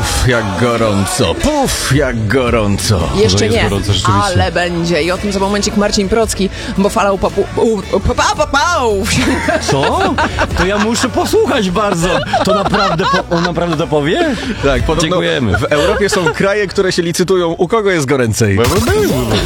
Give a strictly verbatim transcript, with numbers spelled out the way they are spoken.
Puf, jak gorąco, puf, jak gorąco. Jeszcze jest nie, gorąco, rzeczywiście. ale będzie. I o tym za momencik Marcin Procki, bo falał papu... u- pa, pa, pa, pał. Co? To ja muszę posłuchać bardzo. To naprawdę, po, on naprawdę to powie? Tak, podobno Dziękujemy. w Europie są kraje, które się licytują, u kogo jest goręcej.